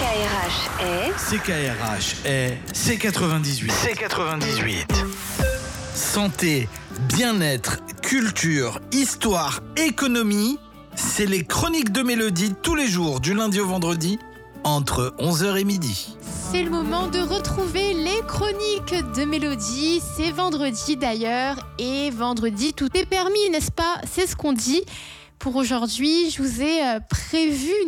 CKRH est C98. Santé, bien-être, culture, histoire, économie, c'est les chroniques de Mélodie tous les jours, du lundi au vendredi, entre 11h et midi. C'est le moment de retrouver les chroniques de Mélodie. C'est vendredi d'ailleurs, et vendredi tout est permis, n'est-ce pas ? C'est ce qu'on dit. Pour aujourd'hui, je vous ai prévu